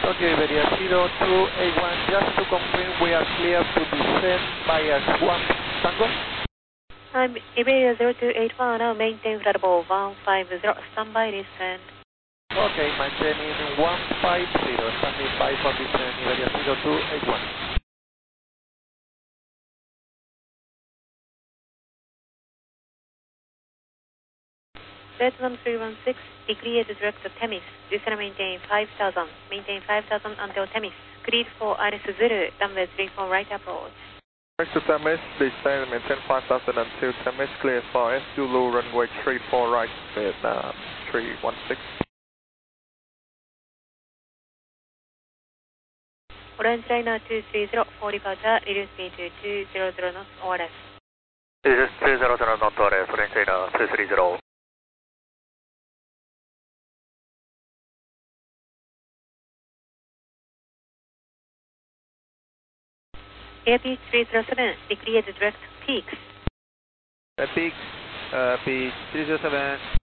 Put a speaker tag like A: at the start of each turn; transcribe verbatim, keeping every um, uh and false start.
A: Okay, Iberia zero two eight one, just to confirm we are clear to descend via one Tango.
B: I'm Iberia zero two eight one, now maintain flight level one five zero, standby descent.
A: Okay, maintaining one five zero, standing by for descent, Iberia zero two eight one.
B: Flight one three one six, decrease direct to Temis, descend maintain five thousand, maintain five thousand until Temis, cleared for Iris Zulu, runway three four right approach.
C: Next to Temis, descend maintain five thousand until Temis, clear for S Zulu, runway three four right, Vietnam three one six.
B: Orange Liner two three zero, for departure, reduce speed to two hundred knots or less.
D: This is two hundred knots or less, Orange Liner two three zero.
B: Airbus three zero seven, decrease direct peaks.
A: Uh, peaks, uh, peak three zero seven.